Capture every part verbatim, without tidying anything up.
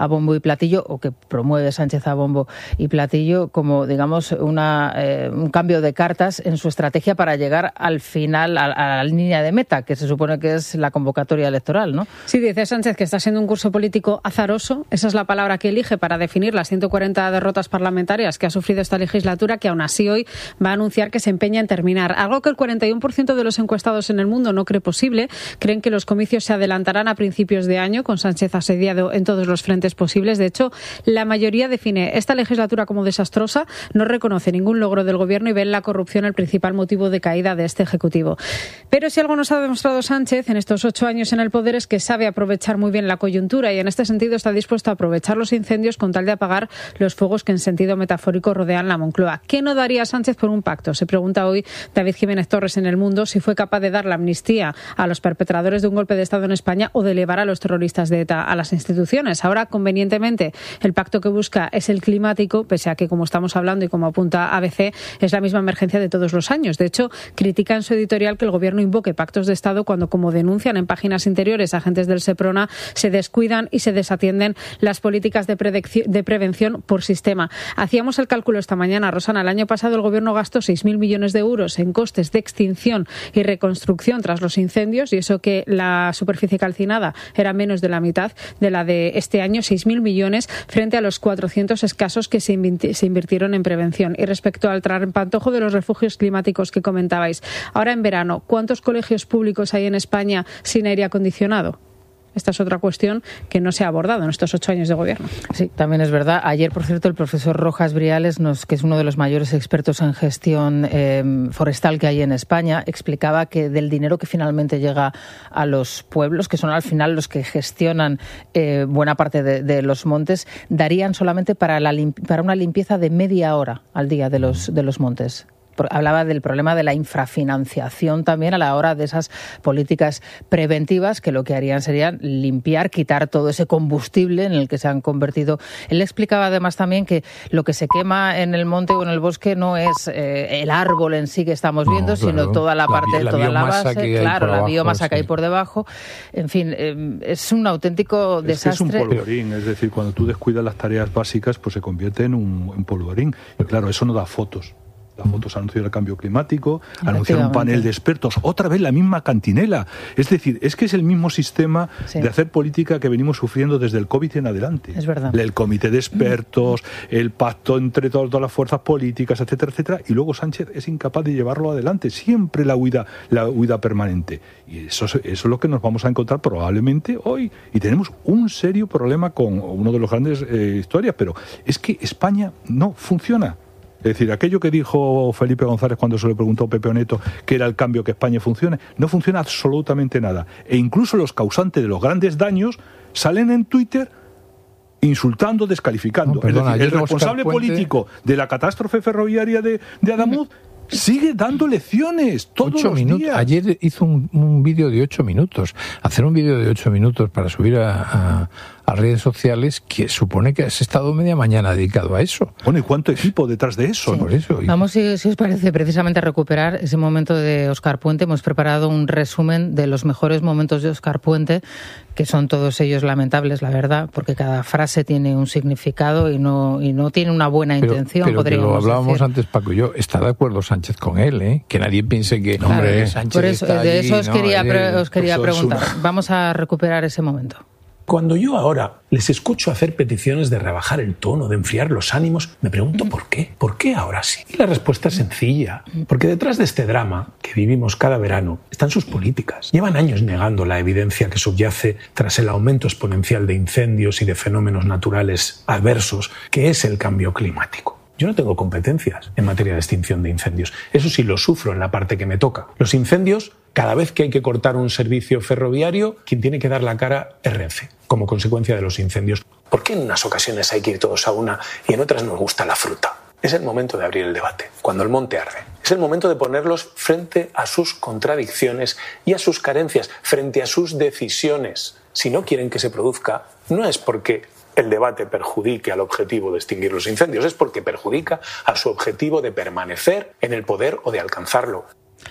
a bombo y platillo, o que promueve Sánchez a bombo y platillo, como, digamos, una, eh, un cambio de cartas en su estrategia para llegar al final, a, a la línea de meta, que se supone que es la convocatoria electoral, ¿no? Sí, dice Sánchez que está siendo un curso político azaroso. Esa es la palabra que elige para definir las ciento cuarenta derrotas parlamentarias que ha sufrido esta legislatura, que aún así hoy va a anunciar que se empeña en terminar. Algo que el cuarenta y uno por ciento de los encuestados en el mundo no cree posible. Creen que los comicios se adelantarán a principios de año, con Sánchez asediado en todos los frentes posibles. De hecho, la mayoría define esta legislatura como desastrosa, no reconoce ningún logro del Gobierno y ve en la corrupción el principal motivo de caída de este Ejecutivo. Pero si algo nos ha demostrado Sánchez en estos ocho años en el poder es que sabe aprovechar muy bien la coyuntura y en este sentido está dispuesto a aprovechar los incendios con tal de apagar los fuegos que en sentido metafórico rodean la Moncloa. ¿Qué no daría Sánchez por un pacto? Se pregunta hoy David Jiménez Torres en El Mundo si fue capaz de dar la amnistía a los perpetradores de un golpe de Estado en España o de elevar a los terroristas de ETA a las instituciones. Ahora, convenientemente, el pacto que busca es el climático, pese a que, como estamos hablando y como apunta A B C, es la misma emergencia de todos los años. De hecho, critica en su editorial que el Gobierno invoque pactos de Estado cuando, como denuncian en páginas interiores agentes del SEPRONA, se descuidan y se desatienden las políticas de, de prevención por sistema. Hacíamos el cálculo esta mañana, Rosana. El año pasado el Gobierno gastó seis mil millones de euros en costes de extinción y reconstrucción tras los incendios, y eso que la superficie calcinada era menos de la mitad de la de este año, seis mil millones frente a los cuatrocientos escasos que se invirtieron en prevención. Y respecto al trampantojo de los refugios climáticos que comentabais, ahora en verano, ¿cuántos colegios públicos hay en España sin aire acondicionado? Esta es otra cuestión que no se ha abordado en estos ocho años de gobierno. Sí, también es verdad. Ayer, por cierto, el profesor Rojas Briales, nos, que es uno de los mayores expertos en gestión eh, forestal que hay en España, explicaba que del dinero que finalmente llega a los pueblos, que son al final los que gestionan eh, buena parte de, de los montes, darían solamente para, la, para una limpieza de media hora al día de los, de los montes. Hablaba del problema de la infrafinanciación también a la hora de esas políticas preventivas que lo que harían sería limpiar, quitar todo ese combustible en el que se han convertido. Él explicaba además también que lo que se quema en el monte o en el bosque no es eh, el árbol en sí que estamos viendo, no, claro, sino toda la parte, la, la toda la base, claro, la biomasa que hay por debajo. En fin, eh, es un auténtico es desastre. Es un polvorín, es decir, cuando tú descuidas las tareas básicas, pues se convierte en un en polvorín. Y claro, eso no da fotos. Las fotos anuncian el cambio climático, anuncian un panel de expertos, otra vez la misma cantinela. Es decir, es que es el mismo sistema sí. de hacer política que venimos sufriendo desde el COVID en adelante. Es verdad. El comité de expertos, el pacto entre todas, todas las fuerzas políticas, etcétera, etcétera, y luego Sánchez es incapaz de llevarlo adelante. Siempre la huida, la huida permanente. Y eso, eso es lo que nos vamos a encontrar probablemente hoy. Y tenemos un serio problema con uno de los grandes eh, historias, pero es que España no funciona. Es decir, aquello que dijo Felipe González cuando se le preguntó a Pepe Oneto que era el cambio que España funcione, no funciona absolutamente nada. E incluso los causantes de los grandes daños salen en Twitter insultando, descalificando. No, perdona, es decir, el responsable Puente... político de la catástrofe ferroviaria de, de Adamuz sigue dando lecciones todos ocho los minutos. días. Ayer hizo un, un vídeo de ocho minutos. Hacer un vídeo de ocho minutos para subir a, a, a redes sociales, que supone que has estado media mañana dedicado a eso. Bueno, ¿y cuánto equipo detrás de eso? Sí. Por eso. Vamos, si, si os parece, precisamente a recuperar ese momento de Óscar Puente. Hemos preparado un resumen de los mejores momentos de Óscar Puente, que son todos ellos lamentables, la verdad, porque cada frase tiene un significado y no y no tiene una buena pero, intención, pero podríamos que lo hablábamos decir. antes, Paco y yo, está de acuerdo Sánchez con él, ¿eh? Que nadie piense que, claro, hombre, Sánchez por eso, está de allí, eso os no, quería, eh, os quería preguntar. Una... Vamos a recuperar ese momento. Cuando yo ahora les escucho hacer peticiones de rebajar el tono, de enfriar los ánimos, me pregunto ¿por qué? ¿Por qué ahora sí? Y la respuesta es sencilla. Porque detrás de este drama que vivimos cada verano están sus políticas. Llevan años negando la evidencia que subyace tras el aumento exponencial de incendios y de fenómenos naturales adversos, que es el cambio climático. Yo no tengo competencias en materia de extinción de incendios. Eso sí lo sufro en la parte que me toca. Los incendios, cada vez que hay que cortar un servicio ferroviario, quien tiene que dar la cara es Renfe, como consecuencia de los incendios. ¿Por qué en unas ocasiones hay que ir todos a una y en otras nos gusta la fruta? Es el momento de abrir el debate, cuando el monte arde. Es el momento de ponerlos frente a sus contradicciones y a sus carencias, frente a sus decisiones. Si no quieren que se produzca, no es porque el debate perjudique al objetivo de extinguir los incendios, es porque perjudica a su objetivo de permanecer en el poder o de alcanzarlo.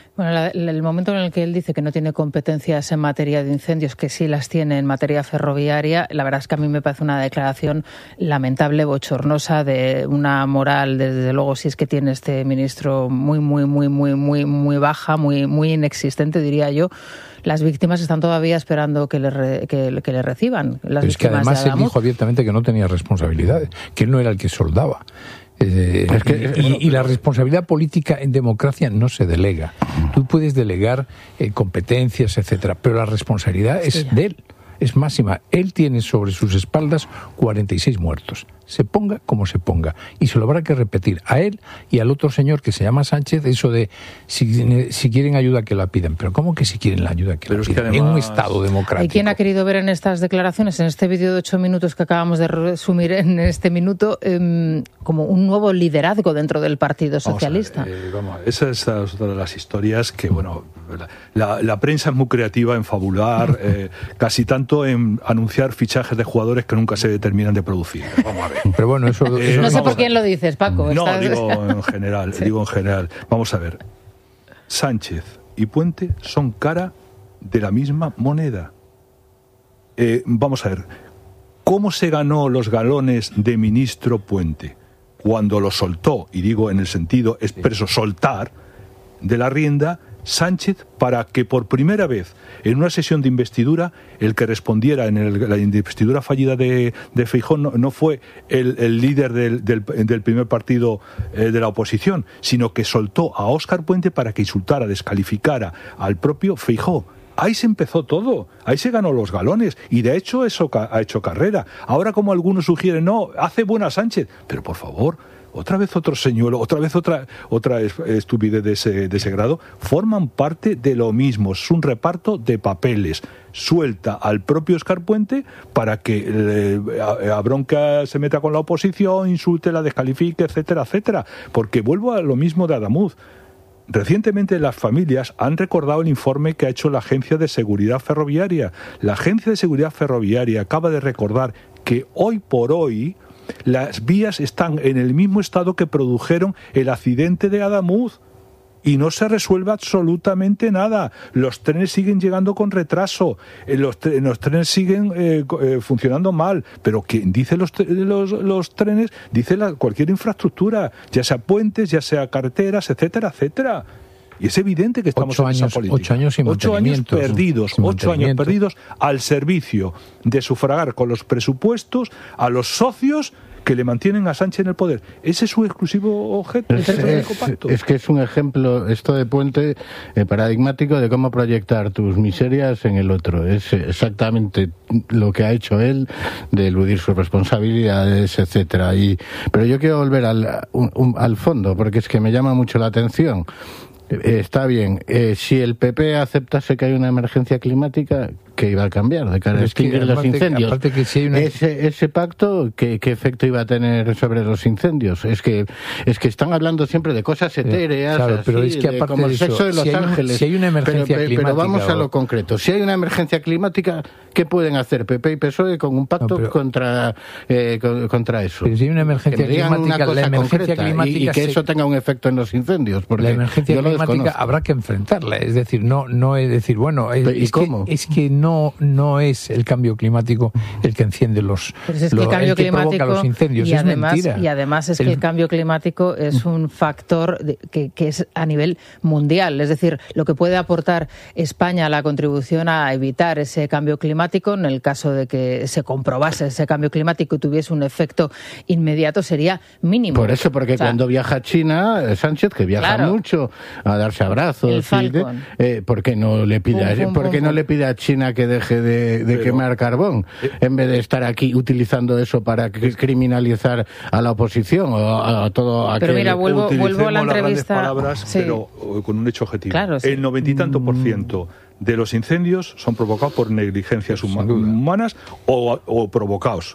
Bueno, la, el momento en el que él dice que no tiene competencias en materia de incendios, que sí las tiene en materia ferroviaria, la verdad es que a mí me parece una declaración lamentable, bochornosa, de una moral, desde luego, si es que tiene este ministro muy, muy, muy, muy, muy, muy baja, muy, muy inexistente, diría yo. Las víctimas están todavía esperando que le, re, que, que le reciban. Las Pero es que además él dijo abiertamente que no tenía responsabilidades, que él no era el que soldaba. Eh, es que, y, bueno, y la responsabilidad política en democracia no se delega. Tú puedes delegar eh, competencias, etcétera, pero la responsabilidad es sí. de él, es máxima. Él tiene sobre sus espaldas cuarenta y seis muertos. Se ponga como se ponga. Y se lo habrá que repetir a él y al otro señor que se llama Sánchez, eso de si, si quieren ayuda que la piden. Pero ¿cómo que si quieren la ayuda que Pero la piden? Además, en un Estado democrático. ¿Y quién ha querido ver en estas declaraciones, en este vídeo de ocho minutos que acabamos de resumir en este minuto, eh, como un nuevo liderazgo dentro del Partido Socialista? Vamos a ver, eh, vamos a ver. Esa es otra de las historias que, bueno, la, la prensa es muy creativa en fabular, eh, casi tanto en anunciar fichajes de jugadores que nunca se terminan de producir. Vamos a ver. Pero bueno, eso, eh, eso no sé por quién lo dices, Paco. No, ¿Estás... digo en general, sí. digo en general. Vamos a ver. Sánchez y Puente son cara de la misma moneda. Eh, vamos a ver. ¿Cómo se ganó los galones de ministro Puente? Cuando lo soltó, y digo en el sentido expreso, soltar de la rienda Sánchez, para que por primera vez en una sesión de investidura el que respondiera en el, la investidura fallida de, de Feijóo no, no fue el, el líder del, del, del primer partido eh, de la oposición, sino que soltó a Óscar Puente para que insultara, descalificara al propio Feijóo. Ahí se empezó todo, ahí se ganó los galones y de hecho eso ha hecho carrera. Ahora, como algunos sugieren, no, hace buena Sánchez, pero por favor, otra vez otro señuelo, otra vez otra otra estupidez de ese, de ese grado, forman parte de lo mismo, es un reparto de papeles. Suelta al propio Óscar Puente para que eh, a, a bronca se meta con la oposición, insulte, la descalifique, etcétera, etcétera, porque vuelvo a lo mismo de Adamuz. Recientemente las familias han recordado el informe que ha hecho la Agencia de Seguridad Ferroviaria. La Agencia de Seguridad Ferroviaria acaba de recordar que hoy por hoy las vías están en el mismo estado que produjeron el accidente de Adamuz y no se resuelve absolutamente nada. Los trenes siguen llegando con retraso, los, tre- los trenes siguen eh, eh, funcionando mal, pero quien dice los, los, los trenes dice la, cualquier infraestructura, ya sea puentes, ya sea carreteras, etcétera, etcétera. Y es evidente que estamos ocho en años, esa política. Ocho años sin Ocho años perdidos, ocho años perdidos al servicio de sufragar con los presupuestos a los socios que le mantienen a Sánchez en el poder. Ese es su exclusivo objeto. Es, es, es que es un ejemplo, esto de Puente, eh, paradigmático de cómo proyectar tus miserias en el otro. Es exactamente lo que ha hecho él, de eludir sus responsabilidades, etcétera. Y, pero yo quiero volver al, un, un, al fondo, porque es que me llama mucho la atención. Eh, está bien, eh, si el P P aceptase que hay una emergencia climática, ¿qué iba a cambiar de cara a extinguir los incendios? Que si hay una... ese, ese pacto, ¿qué, ¿qué efecto iba a tener sobre los incendios? Es que es que están hablando siempre de cosas etéreas, claro, así, pero es que aparte como de el sexo eso, de Los si Ángeles. Un, si hay una emergencia pero, climática... Pero vamos o... a lo concreto. Si hay una emergencia climática, ¿qué pueden hacer P P y P S O E con un pacto no, pero... contra, eh, contra eso? Pero si hay una emergencia climática, una la emergencia climática... Y, y que se... eso tenga un efecto en los incendios. Porque la emergencia yo climática habrá que enfrentarla. Es decir, no, no es decir, bueno, es, ¿y es cómo? Que, es que no, no es el cambio climático el que enciende los, pues es que lo, el cambio el que climático provoca los incendios. Y es además, mentira. Y además es el... que el cambio climático es un factor de, que, que es a nivel mundial. Es decir, lo que puede aportar España a la contribución a evitar ese cambio climático, en el caso de que se comprobase ese cambio climático y tuviese un efecto inmediato, sería mínimo. Por eso, porque o sea, cuando viaja a China, Sánchez, que viaja claro, mucho a darse abrazos, el Falcon. Y de, eh, ¿por qué no le pide, pum, pum, ¿por qué pum, no le pide a China que deje de, de Pero, quemar carbón eh, en vez de estar aquí utilizando eso para criminalizar a la oposición o a, a todo aquel... Pero mira, vuelvo, vuelvo a la entrevista... palabras, sí. pero con un hecho objetivo. Claro, sí. El noventa y tanto por ciento de los incendios son provocados por negligencias hum- humanas o, o provocados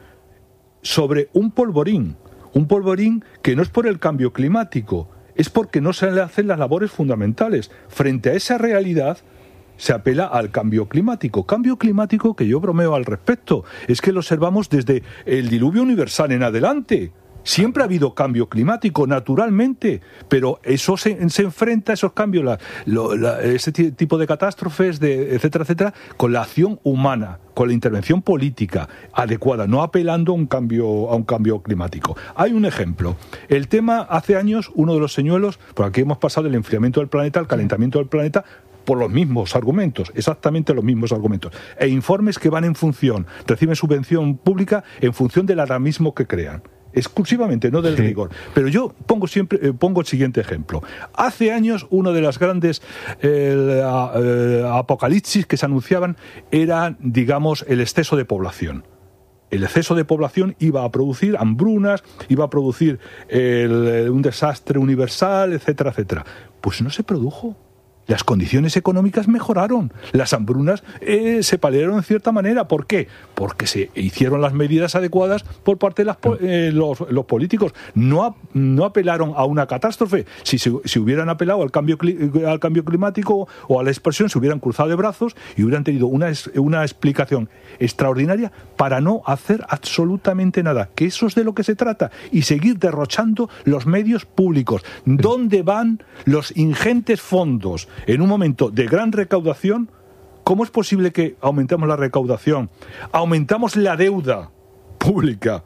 sobre un polvorín, un polvorín que no es por el cambio climático, es porque no se le hacen las labores fundamentales. Frente a esa realidad se apela al cambio climático. Cambio climático que yo bromeo al respecto. Es que lo observamos desde el diluvio universal en adelante. Siempre ha habido cambio climático, naturalmente, pero eso se, se enfrenta, esos cambios, la, lo, la, ese tipo de catástrofes, de, etcétera, etcétera, con la acción humana, con la intervención política adecuada, no apelando a un cambio, a un cambio climático. Hay un ejemplo. El tema, hace años, uno de los señuelos, por aquí hemos pasado del enfriamiento del planeta al calentamiento del planeta, por los mismos argumentos, exactamente los mismos argumentos. E informes que van en función, reciben subvención pública en función del alarmismo que crean. Exclusivamente, no del sí. rigor. Pero yo pongo siempre eh, pongo el siguiente ejemplo. Hace años, uno de las grandes eh, eh, apocalipsis que se anunciaban era, digamos, el exceso de población. El exceso de población iba a producir hambrunas, iba a producir el, un desastre universal, etcétera, etcétera. Pues no se produjo. Las condiciones económicas mejoraron, las hambrunas eh, se paliaron en cierta manera. ¿Por qué? Porque se hicieron las medidas adecuadas por parte de las, eh, los, los políticos. No, a, no apelaron a una catástrofe. Si, si, si hubieran apelado al cambio, al cambio climático o a la expresión, se hubieran cruzado de brazos y hubieran tenido una, una explicación extraordinaria para no hacer absolutamente nada. Que eso es de lo que se trata. Y seguir derrochando los medios públicos. ¿Dónde van los ingentes fondos? En un momento de gran recaudación, ¿cómo es posible que aumentemos la recaudación? Aumentamos la deuda pública.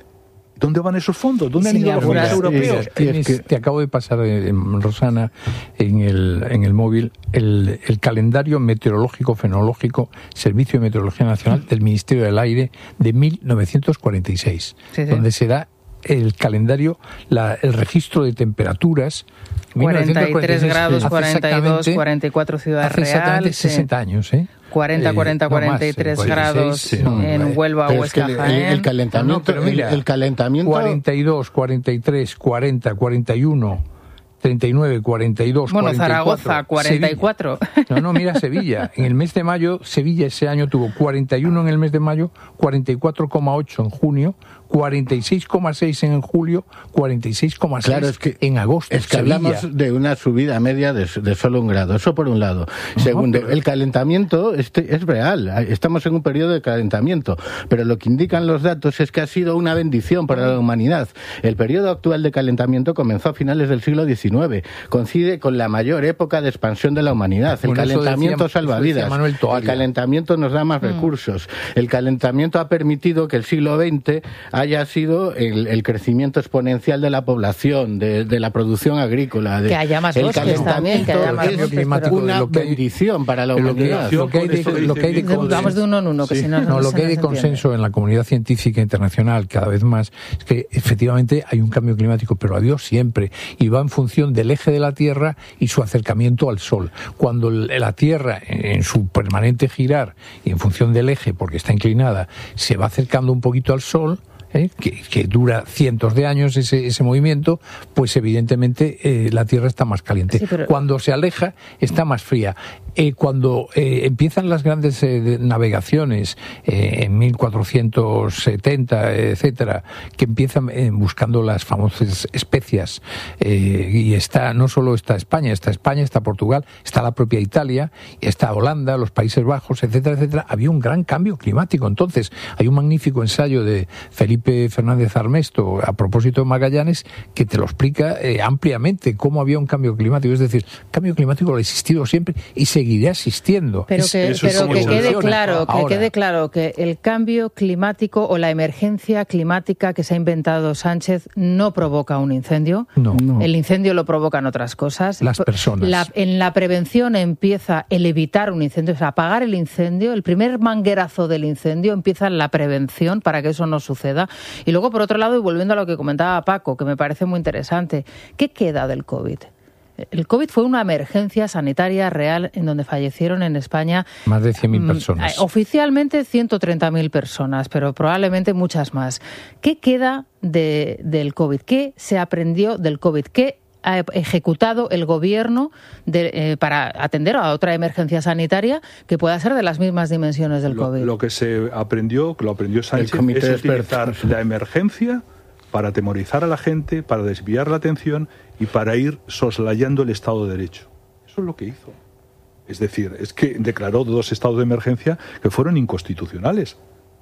¿Dónde van esos fondos? ¿Dónde sí, han ido los fondos europeos? Es que te acabo de pasar, eh, Rosana, en el, en el móvil, el, el calendario meteorológico, fenológico, Servicio de Meteorología Nacional del Ministerio del Aire de mil novecientos cuarenta y seis, sí, sí. donde se da el calendario, la, el registro de temperaturas. cuarenta y tres grados, cuarenta y dos, cuarenta y cuatro Ciudad hace Real. Exactamente sesenta años, ¿eh? cuarenta, cuarenta, cuarenta y tres eh, no grados sí, no, en Huelva, Huesca, Jaén. El, el calentamiento, no, pero mira, el, el calentamiento... cuarenta y dos, cuarenta y tres, cuarenta, cuarenta y uno, treinta y nueve, cuarenta y dos, bueno, cuarenta y cuatro. Zaragoza, cuarenta y cuatro. Sevilla. No, no, mira Sevilla. En el mes de mayo, Sevilla ese año tuvo cuarenta y uno en el mes de mayo, cuarenta y cuatro coma ocho en junio, cuarenta y seis coma seis en julio, cuarenta y seis coma seis claro, es que, en agosto. Es que Sevilla. Hablamos de una subida media de, de solo un grado. Eso por un lado. Uh-huh, Segundo, pero... el calentamiento este, es real. Estamos en un periodo de calentamiento. Pero lo que indican los datos es que ha sido una bendición para la humanidad. El periodo actual de calentamiento comenzó a finales del siglo diecinueve. Coincide con la mayor época de expansión de la humanidad. El bueno, calentamiento decía, salva vidas. El calentamiento nos da más mm. recursos. El calentamiento ha permitido que el siglo veinte haya sido el, el crecimiento exponencial de la población, de, de la producción agrícola. De, que haya más bosques también, que haya más bosques. Es una lo que bendición para la humanidad. Lo que hay de, lo que hay de consenso, vamos de uno en uno, que sí. si no, no, no lo que hay de consenso en la comunidad científica internacional cada vez más es que efectivamente hay un cambio climático, pero ha habido siempre, y va en función del eje de la Tierra y su acercamiento al Sol. Cuando la Tierra, en su permanente girar y en función del eje, porque está inclinada, se va acercando un poquito al Sol, ¿eh? que, que dura cientos de años ese, ese movimiento, pues evidentemente eh, la Tierra está más caliente. Sí, pero... Cuando se aleja, está más fría. Eh, cuando eh, empiezan las grandes eh, navegaciones eh, en mil cuatrocientos setenta, etcétera, que empiezan eh, buscando las famosas especias, eh, y está no solo está España, está España, está Portugal, está la propia Italia, está Holanda, los Países Bajos, etcétera, etcétera, había un gran cambio climático. Entonces, hay un magnífico ensayo de Felipe Fernández Armesto a propósito de Magallanes que te lo explica eh, ampliamente cómo había un cambio climático. Es decir, el cambio climático ha existido siempre y seguirá existiendo. Pero que, es, pero que quede claro, que Ahora. quede claro que el cambio climático o la emergencia climática que se ha inventado Sánchez no provoca un incendio. No. no. El incendio lo provocan otras cosas. Las personas. La, en la prevención empieza el evitar un incendio, o sea, apagar el incendio. El primer manguerazo del incendio empieza en la prevención para que eso no suceda. Y luego, por otro lado, y volviendo a lo que comentaba Paco, que me parece muy interesante, ¿qué queda del COVID? El COVID fue una emergencia sanitaria real en donde fallecieron en España más de cien mil personas. Oficialmente ciento treinta mil personas, pero probablemente muchas más. ¿Qué queda de, del COVID? ¿Qué se aprendió del COVID? ¿Qué ha ejecutado el gobierno de, eh, para atender a otra emergencia sanitaria que pueda ser de las mismas dimensiones del lo, COVID? Lo que se aprendió, que lo aprendió Sánchez, es utilizar la emergencia para atemorizar a la gente, para desviar la atención y para ir soslayando el Estado de Derecho. Eso es lo que hizo. Es decir, es que declaró dos estados de emergencia que fueron inconstitucionales.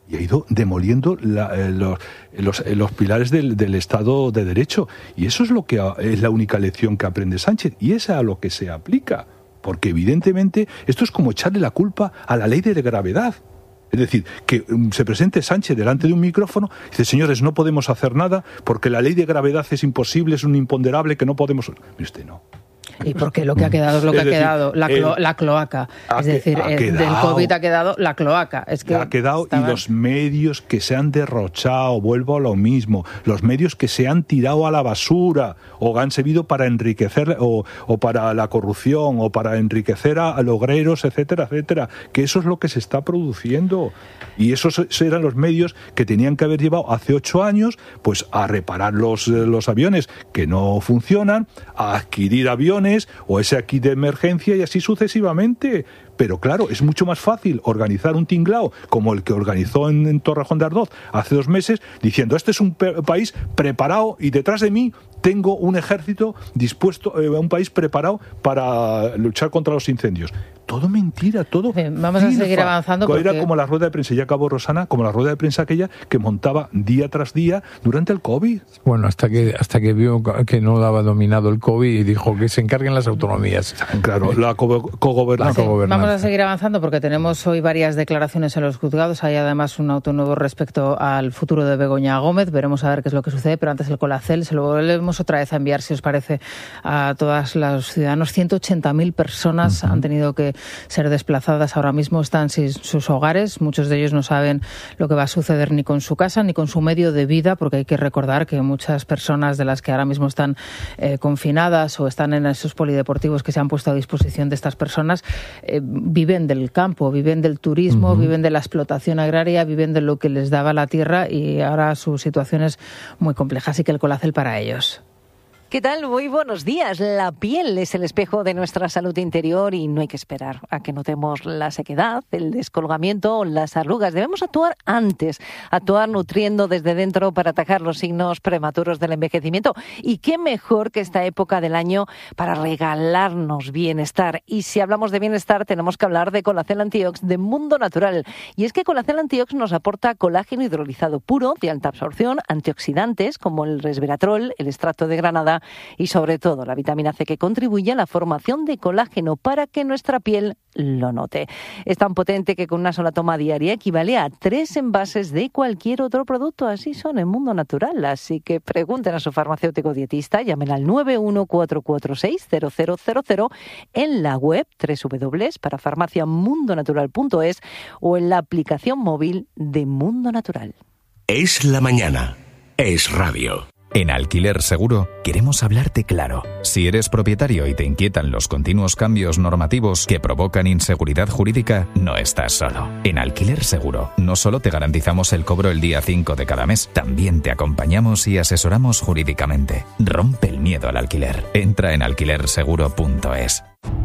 y ha ido demoliendo la, eh, los, los, eh, los pilares del, del Estado de Derecho. Y eso es lo que ha, es la única lección que aprende Sánchez, y es a lo que se aplica. Porque evidentemente esto es como echarle la culpa a la ley de gravedad. Es decir, que um, se presente Sánchez delante de un micrófono y dice, señores, no podemos hacer nada porque la ley de gravedad es imposible, es un imponderable que no podemos... Y usted no. Y porque lo que ha quedado es lo que es decir, ha quedado, la, clo- el, la cloaca. Es decir, ha eh, quedado, del COVID ha quedado la cloaca. Es que ha quedado estaban... y los medios que se han derrochado, vuelvo a lo mismo, los medios que se han tirado a la basura o han servido para enriquecer o, o para la corrupción o para enriquecer a, a logreros, etcétera, etcétera, que eso es lo que se está produciendo. Y esos eran los medios que tenían que haber llevado hace ocho años pues a reparar los, los aviones que no funcionan, a adquirir aviones o ese aquí de emergencia y así sucesivamente. Pero claro, es mucho más fácil organizar un tinglao como el que organizó en, en Torrejón de Ardoz hace dos meses, diciendo, este es un pe- país preparado y detrás de mí tengo un ejército dispuesto, eh, un país preparado para luchar contra los incendios. Todo mentira, todo. Bien, vamos a seguir avanzando. Era porque... como la rueda de prensa, ya acabó Rosana, como la rueda de prensa aquella que montaba día tras día durante el COVID. Bueno, hasta que hasta que vio que no daba dominado el COVID y dijo que se encarguen las autonomías. Claro, la co- cogobernanza. Sí, vamos a seguir avanzando porque tenemos hoy varias declaraciones en los juzgados. Hay además un auto nuevo respecto al futuro de Begoña Gómez. Veremos a ver qué es lo que sucede, pero antes el Colacel se lo volvemos otra vez a enviar, si os parece, a todos los ciudadanos. ciento ochenta mil personas uh-huh. han tenido que ser desplazadas, ahora mismo están sin sus hogares, muchos de ellos no saben lo que va a suceder ni con su casa ni con su medio de vida, porque hay que recordar que muchas personas de las que ahora mismo están eh, confinadas o están en esos polideportivos que se han puesto a disposición de estas personas eh, viven del campo, viven del turismo, uh-huh. viven de la explotación agraria, viven de lo que les daba la tierra y ahora su situación es muy compleja, así que el Colacel para ellos. ¿Qué tal? Muy buenos días. La piel es el espejo de nuestra salud interior y no hay que esperar a que notemos la sequedad, el descolgamiento o las arrugas. Debemos actuar antes, actuar nutriendo desde dentro para atacar los signos prematuros del envejecimiento. Y qué mejor que esta época del año para regalarnos bienestar. Y si hablamos de bienestar, tenemos que hablar de Colacel Antiox de Mundo Natural. Y es que Colacel Antiox nos aporta colágeno hidrolizado puro, de alta absorción, antioxidantes como el resveratrol, el extracto de granada y sobre todo la vitamina C, que contribuye a la formación de colágeno para que nuestra piel lo note. Es tan potente que con una sola toma diaria equivale a tres envases de cualquier otro producto. Así son en Mundo Natural. Así que pregunten a su farmacéutico dietista, llamen al nueve uno cuatro cuatro seis cero cero cero cero en la web doble u doble u doble u punto parafarmacia mundo natural punto es o en la aplicación móvil de Mundo Natural. Es la mañana. Es radio. En Alquiler Seguro queremos hablarte claro. Si eres propietario y te inquietan los continuos cambios normativos que provocan inseguridad jurídica, no estás solo. En Alquiler Seguro no solo te garantizamos el cobro el día cinco de cada mes, también te acompañamos y asesoramos jurídicamente. Rompe el miedo al alquiler. Entra en alquiler seguro punto es.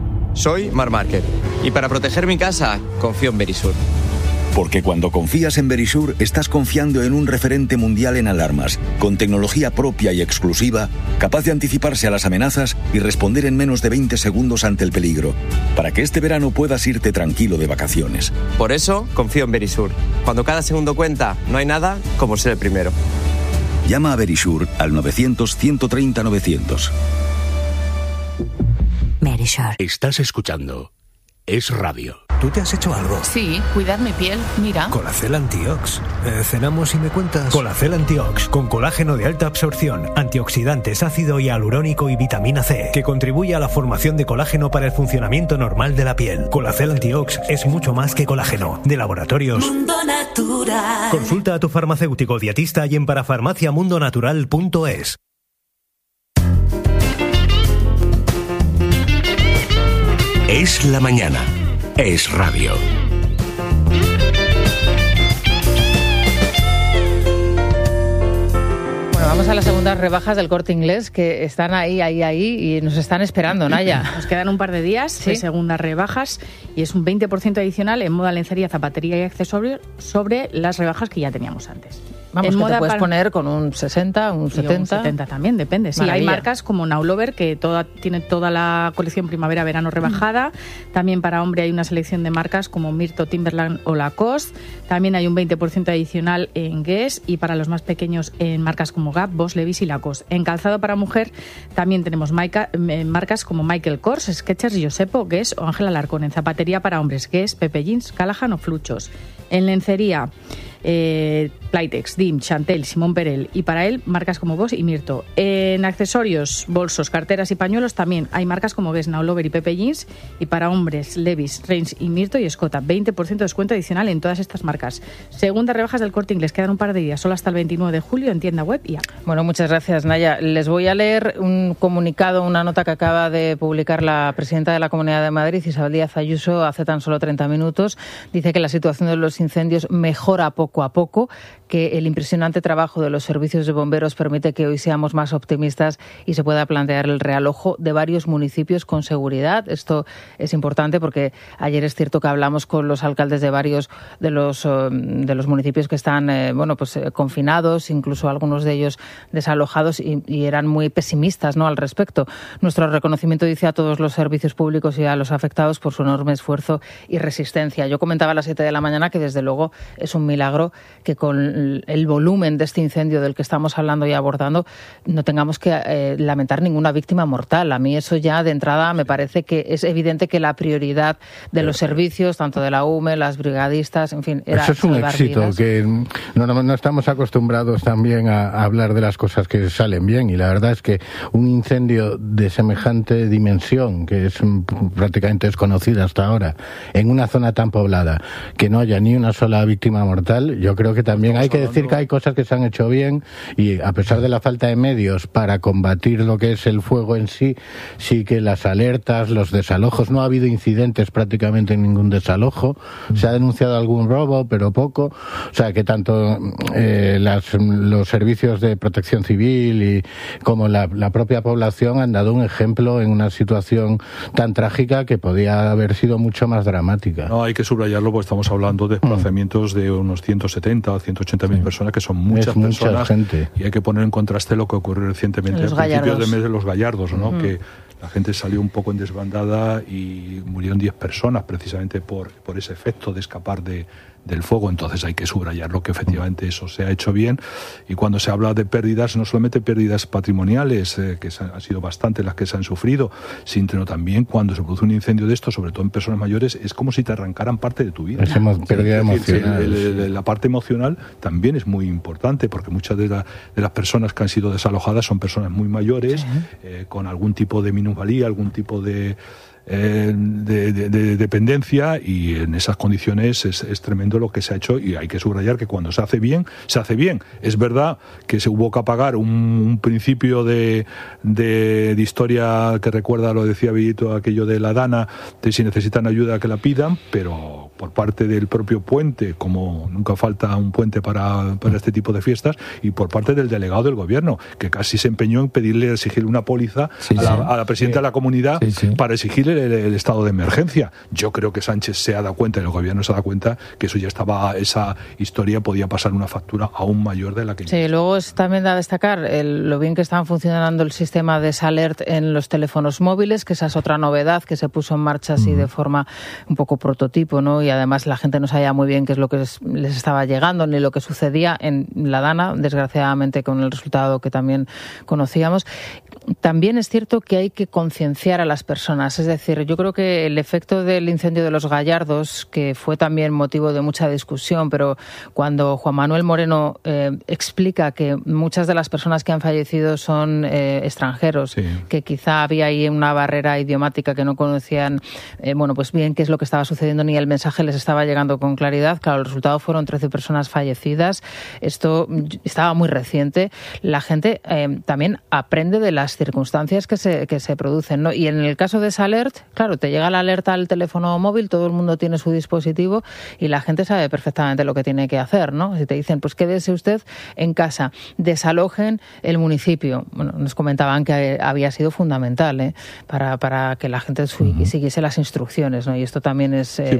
Soy Mar Márquez y para proteger mi casa confío en Verisur. Porque cuando confías en Verisur, estás confiando en un referente mundial en alarmas, con tecnología propia y exclusiva, capaz de anticiparse a las amenazas y responder en menos de veinte segundos ante el peligro, para que este verano puedas irte tranquilo de vacaciones. Por eso confío en Verisur. Cuando cada segundo cuenta, no hay nada como ser el primero. Llama a Verisur al novecientos ciento treinta novecientos. Verisur. Estás escuchando Es Radio. ¿Tú te has hecho algo? Sí, cuidar mi piel, mira. Colacel Antiox. Eh, ¿Cenamos y me cuentas? Colacel Antiox, con colágeno de alta absorción, antioxidantes, ácido hialurónico y vitamina C, que contribuye a la formación de colágeno para el funcionamiento normal de la piel. Colacel Antiox es mucho más que colágeno. De laboratorios Mundo Natural. Consulta a tu farmacéutico dietista y en parafarmacia mundo natural punto es. Es la mañana. Es radio. Bueno, vamos a las segundas rebajas del Corte Inglés, que están ahí, ahí, ahí y nos están esperando, Naya. Nos quedan un par de días ¿Sí? de segundas rebajas y es un veinte por ciento adicional en moda, lencería, zapatería y accesorios sobre las rebajas que ya teníamos antes. Vamos, en que moda te puedes para... poner con un sesenta, un setenta. Un setenta también, depende. Sí, Maravilla. hay marcas como Now Lover, que toda, tiene toda la colección primavera-verano rebajada. Mm. También para hombre hay una selección de marcas como Mirto, Timberland o Lacoste. También hay un veinte por ciento adicional en Guess, y para los más pequeños en marcas como Gap, Boss, Levi's y Lacoste. En calzado para mujer también tenemos Maika, eh, marcas como Michael Kors, Skechers, Josepo, Guess o Ángela Alarcón. En zapatería para hombres, Guess, Pepe Jeans, Callahan o Fluchos. En lencería, eh, Playtex, Dim, Chantel, Simón Perel, y para él marcas como Boss y Mirto. En accesorios, bolsos, carteras y pañuelos también hay marcas como Guess, Now Lover y Pepe Jeans, y para hombres Levi's, Reins y Mirto y Escota. veinte por ciento de descuento adicional en todas estas marcas. Segundas rebajas del Corte Inglés, quedan un par de días, solo hasta el veintinueve de julio en tienda web y app. Bueno, muchas gracias, Naya. Les voy a leer un comunicado, una nota que acaba de publicar la presidenta de la Comunidad de Madrid, Isabel Díaz Ayuso, hace tan solo treinta minutos. Dice que la situación de los incendios mejora poco a poco, que el impresionante trabajo de los servicios de bomberos permite que hoy seamos más optimistas y se pueda plantear el realojo de varios municipios con seguridad. Esto es importante porque ayer es cierto que hablamos con los alcaldes de varios de los de los municipios que están eh, bueno pues eh, confinados, incluso algunos de ellos desalojados, y, y eran muy pesimistas, ¿no?, al respecto. Nuestro reconocimiento, dice, a todos los servicios públicos y a los afectados por su enorme esfuerzo y resistencia. Yo comentaba a las siete de la mañana que desde luego es un milagro que con el volumen de este incendio del que estamos hablando y abordando no tengamos que eh, lamentar ninguna víctima mortal. A mí eso ya de entrada me parece que es evidente que la prioridad de los servicios, tanto de la U M E, las brigadistas, en fin, era eso es un éxito, vidas. Que no, no, no estamos acostumbrados también a, a hablar de las cosas que salen bien, y la verdad es que un incendio de semejante dimensión, que es prácticamente desconocida hasta ahora, en una zona tan poblada, que no haya ni una sola víctima mortal, yo creo que también hay que decir que hay cosas que se han hecho bien, y a pesar de la falta de medios para combatir lo que es el fuego en sí, sí que las alertas, los desalojos, no ha habido incidentes prácticamente en ningún desalojo, se ha denunciado algún robo, pero poco, o sea que tanto eh, las, los servicios de protección civil y como la, la propia población han dado un ejemplo en una situación tan trágica que podía haber sido mucho más dramática. No, hay que subrayarlo porque estamos hablando de desplazamientos mm. de unos ciento setenta o ciento ochenta mil sí. personas, que son muchas es personas, mucha gente. Y hay que poner en contraste lo que ocurrió recientemente a principios de mes de los Gallardos, ¿no? Mm. Que la gente salió un poco en desbandada y murieron diez personas precisamente por, por ese efecto de escapar de, del fuego. Entonces hay que subrayarlo, que efectivamente eso se ha hecho bien. Y cuando se habla de pérdidas, no solamente pérdidas patrimoniales, eh, que han sido bastantes las que se han sufrido, sino también cuando se produce un incendio de esto, sobre todo en personas mayores, es como si te arrancaran parte de tu vida. Es emo- pérdida es decir, emocional. el, el, el, la parte emocional también es muy importante, porque muchas de, la, de las personas que han sido desalojadas son personas muy mayores, sí. eh, con algún tipo de minusvalía, algún tipo de... Eh, de, de, de dependencia, y en esas condiciones es, es tremendo lo que se ha hecho, y hay que subrayar que cuando se hace bien, se hace bien. Es verdad que se hubo que apagar un, un principio de, de, de historia que recuerda, lo decía Villito, aquello de la Dana, de si necesitan ayuda que la pidan, pero por parte del propio puente, como nunca falta un puente para, para este tipo de fiestas, y por parte del delegado del gobierno, que casi se empeñó en pedirle, exigirle una póliza sí, a, la, sí. a la presidenta sí. de la comunidad sí, sí. para exigirle el, el estado de emergencia. Yo creo que Sánchez se ha dado cuenta, y el gobierno se ha dado cuenta, que eso ya estaba, esa historia podía pasar una factura aún mayor de la que... Sí, luego es también a destacar el, lo bien que están funcionando el sistema de Salert en los teléfonos móviles, que esa es otra novedad que se puso en marcha así mm. de forma un poco prototipo, ¿no? Y además la gente no sabía muy bien qué es lo que les estaba llegando ni lo que sucedía en la Dana, desgraciadamente con el resultado que también conocíamos. También es cierto que hay que concienciar a las personas, es decir, yo creo que el efecto del incendio de los Gallardos, que fue también motivo de mucha discusión, pero cuando Juan Manuel Moreno eh, explica que muchas de las personas que han fallecido son eh, extranjeros, sí. que quizá había ahí una barrera idiomática, que no conocían, eh, bueno, pues bien qué es lo que estaba sucediendo, ni el mensaje les estaba llegando con claridad. Claro, el resultado fueron trece personas fallecidas. Esto estaba muy reciente. La gente eh, también aprende de las circunstancias que se, que se producen, ¿no? Y en el caso de Salert, claro, te llega la alerta al teléfono móvil, todo el mundo tiene su dispositivo y la gente sabe perfectamente lo que tiene que hacer, ¿no? Si te dicen, pues quédese usted en casa, desalojen el municipio. Bueno, nos comentaban que había sido fundamental, ¿eh? para, para que la gente su- uh-huh. siguiese las instrucciones, ¿no? Y esto también es... Eh... Sí, pero es verdad,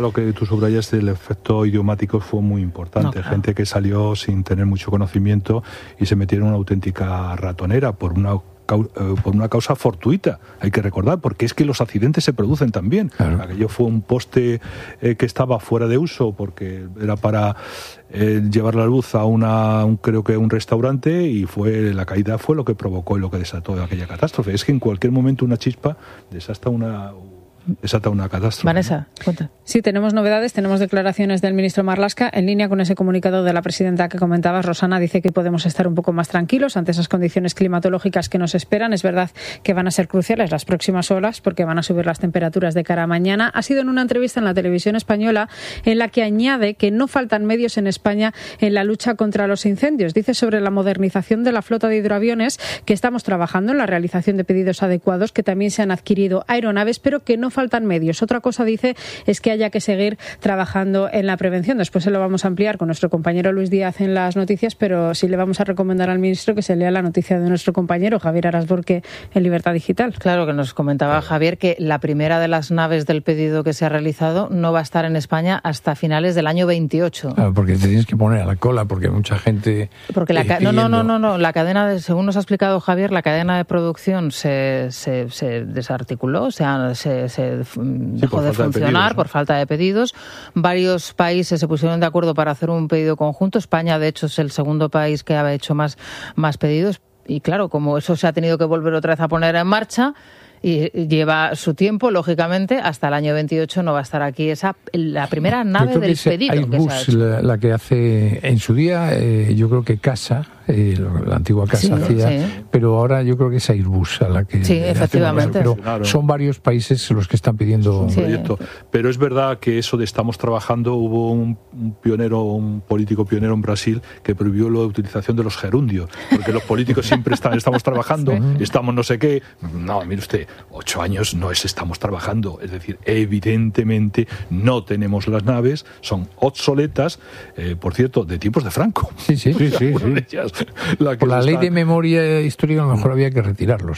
lo que tú subrayas del efecto idiomático fue muy importante. No, claro. Gente que salió sin tener mucho conocimiento y se metieron en una auténtica ratonera por una por una causa fortuita, hay que recordar, porque es que los accidentes se producen también. Claro. Aquello fue un poste eh, que estaba fuera de uso porque era para eh, llevar la luz a una, un, creo que un restaurante, y fue la caída fue lo que provocó y lo que desató aquella catástrofe. Es que en cualquier momento una chispa desata una desata una catástrofe. Vanessa, cuenta. Sí, tenemos novedades, tenemos declaraciones del ministro Marlaska en línea con ese comunicado de la presidenta que comentabas. Rosana dice que podemos estar un poco más tranquilos ante esas condiciones climatológicas que nos esperan. Es verdad que van a ser cruciales las próximas horas porque van a subir las temperaturas de cara a mañana. Ha sido en una entrevista en la televisión española en la que añade que no faltan medios en España en la lucha contra los incendios. Dice sobre la modernización de la flota de hidroaviones que estamos trabajando en la realización de pedidos adecuados, que también se han adquirido aeronaves, pero que no faltan medios. Otra cosa, dice, es que haya que seguir trabajando en la prevención. Después se lo vamos a ampliar con nuestro compañero Luis Díaz en las noticias, pero sí le vamos a recomendar al ministro que se lea la noticia de nuestro compañero Javier Arasborque en Libertad Digital. Claro, que nos comentaba Javier que la primera de las naves del pedido que se ha realizado no va a estar en España hasta finales del año veintiocho. Claro, porque te tienes que poner a la cola, porque mucha gente... Porque la ca- no, no, no, no, no, la cadena, de, según nos ha explicado Javier, la cadena de producción se, se, se desarticuló, o sea, se, se dejó sí, de funcionar de pedidos, ¿no? por falta de pedidos. Varios países se pusieron de acuerdo para hacer un pedido conjunto. España, de hecho, es el segundo país que ha hecho más, más pedidos. Y claro, como eso se ha tenido que volver otra vez a poner en marcha, y lleva su tiempo, lógicamente, hasta el año veintiocho no va a estar aquí esa la primera nave del pedido. Airbus, que se ha hecho. La, la que hace en su día, eh, yo creo que Casa, eh, la antigua Casa sí, hacía, sí. pero ahora yo creo que es Airbus a la que... Sí, efectivamente. Pero son varios países los que están pidiendo un sí. proyecto. Pero es verdad que eso de estamos trabajando, hubo un, un pionero, un político pionero en Brasil que prohibió la utilización de los gerundios, porque los políticos siempre están, estamos trabajando, sí. estamos no sé qué. No, mire usted, ocho años no es estamos trabajando, es decir, evidentemente no tenemos las naves, son obsoletas, eh, por cierto, de tiempos de Franco. Sí, sí, sí. sí, sí. Ellas, la Por la ley de memoria histórica a lo mejor había que retirarlos.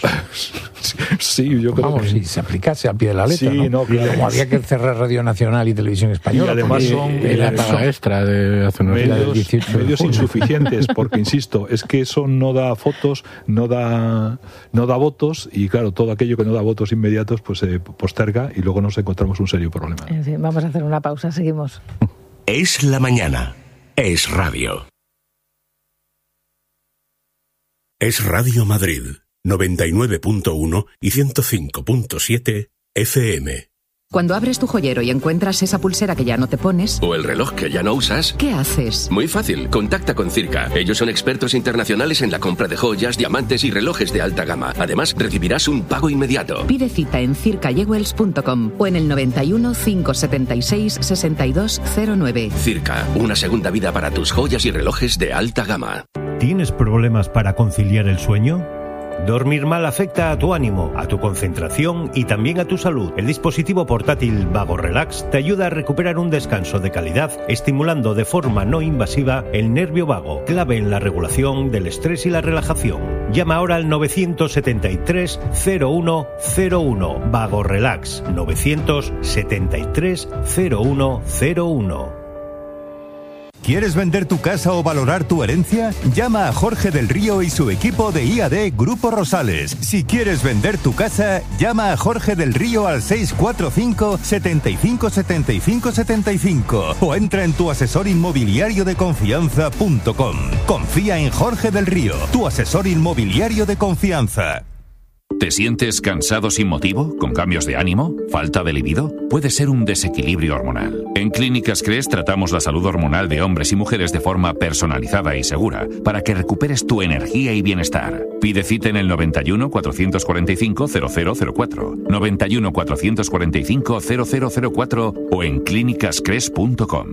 Sí, yo creo Vamos, que si se aplicase al pie de la letra, sí, ¿no? no claro. O había que cerrar Radio Nacional y Televisión Española. Y además son, y la paga extra de hace unos medios, dieciocho medios insuficientes, porque insisto, es que eso no da fotos, no da no da votos, y claro, todo aquello que no da votos inmediatos pues se posterga y luego nos encontramos un serio problema. En fin, vamos a hacer una pausa, seguimos. Es la mañana, es radio. Es Radio Madrid, noventa y nueve punto uno y ciento cinco punto siete F M. Cuando abres tu joyero y encuentras esa pulsera que ya no te pones... O el reloj que ya no usas... ¿Qué haces? Muy fácil, contacta con Circa. Ellos son expertos internacionales en la compra de joyas, diamantes y relojes de alta gama. Además, recibirás un pago inmediato. Pide cita en circa jewels punto com o en el noventa y uno, cinco setenta y seis, sesenta y dos cero nueve. Circa, una segunda vida para tus joyas y relojes de alta gama. ¿Tienes problemas para conciliar el sueño? Dormir mal afecta a tu ánimo, a tu concentración y también a tu salud. El dispositivo portátil Vago Relax te ayuda a recuperar un descanso de calidad, estimulando de forma no invasiva el nervio vago, clave en la regulación del estrés y la relajación. Llama ahora al novecientos setenta y tres, cero uno cero uno. Vago Relax, novecientos setenta y tres, cero uno cero uno. ¿Quieres vender tu casa o valorar tu herencia? Llama a Jorge del Río y su equipo de I A D Grupo Rosales. Si quieres vender tu casa, llama a Jorge del Río al seis cuatro cinco, setenta y cinco, setenta y cinco, setenta y cinco o entra en tu asesor inmobiliario de confianza punto com. Confía en Jorge del Río, tu asesor inmobiliario de confianza. ¿Te sientes cansado sin motivo? ¿Con cambios de ánimo? ¿Falta de libido? Puede ser un desequilibrio hormonal. En Clínicas Cres tratamos la salud hormonal de hombres y mujeres de forma personalizada y segura para que recuperes tu energía y bienestar. Pide cita en el noventa y uno, cuatrocientos cuarenta y cinco, cero cero cero cuatro, noventa y uno, cuatrocientos cuarenta y cinco, cero cero cero cuatro o en clínicas cres punto com.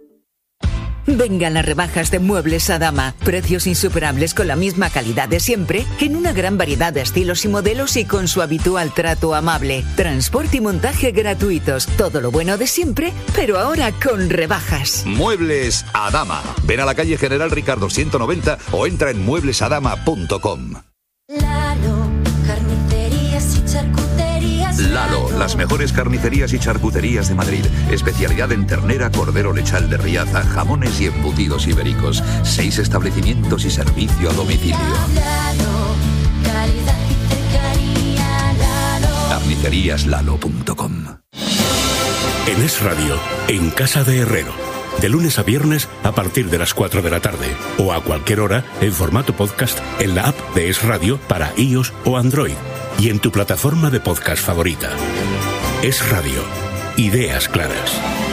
Vengan las rebajas de Muebles Adama. Precios insuperables con la misma calidad de siempre, en una gran variedad de estilos y modelos y con su habitual trato amable. Transporte y montaje gratuitos. Todo lo bueno de siempre, pero ahora con rebajas. Muebles Adama. Ven a la calle General Ricardo ciento noventa o entra en muebles adama punto com. Lalo, carnicerías y charcuterías. Lalo, Las mejores carnicerías y charcuterías de Madrid. Especialidad en ternera, cordero lechal de Riaza, jamones y embutidos ibéricos. Seis establecimientos y servicio a domicilio. carnicerías lalo punto com. En Es Radio, en Casa de Herrero. De lunes a viernes a partir de las cuatro de la tarde. O a cualquier hora en formato podcast en la app de Es Radio para iOS o Android. Y en tu plataforma de podcast favorita. Es Radio. Ideas claras.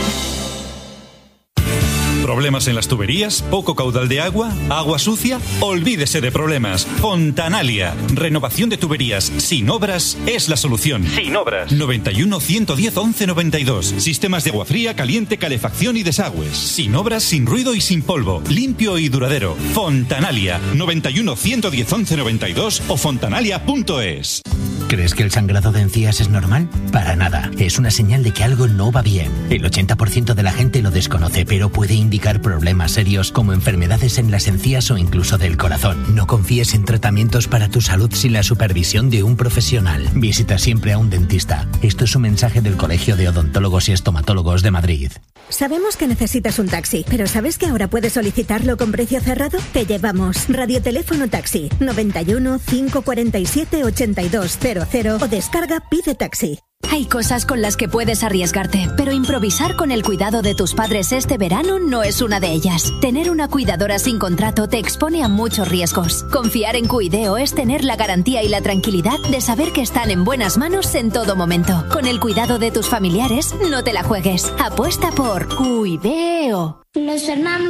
¿Problemas en las tuberías? ¿Poco caudal de agua? ¿Agua sucia? Olvídese de problemas. Fontanalia. Renovación de tuberías sin obras es la solución. Sin obras. noventa y uno, ciento diez, once noventa y dos. Sistemas de agua fría, caliente, calefacción y desagües. Sin obras, sin ruido y sin polvo. Limpio y duradero. Fontanalia. noventa y uno, ciento diez, once noventa y dos o fontanalia punto es. ¿Crees que el sangrado de encías es normal? Para nada. Es una señal de que algo no va bien. El ochenta por ciento de la gente lo desconoce, pero puede indicar problemas serios como enfermedades en las encías o incluso del corazón. No confíes en tratamientos para tu salud sin la supervisión de un profesional. Visita siempre a un dentista. Esto es un mensaje del Colegio de Odontólogos y Estomatólogos de Madrid. Sabemos que necesitas un taxi, pero ¿sabes que ahora puedes solicitarlo con precio cerrado? Te llevamos. Radioteléfono Taxi noventa y uno, cinco cuarenta y siete, ochenta y dos cero cero o descarga Pide Taxi. Hay cosas con las que puedes arriesgarte, pero improvisar con el cuidado de tus padres este verano no es una de ellas. Tener una cuidadora sin contrato te expone a muchos riesgos. Confiar en Cuideo es tener la garantía y la tranquilidad de saber que están en buenas manos en todo momento. Con el cuidado de tus familiares, no te la juegues. Apuesta por Cuideo. Los Fernando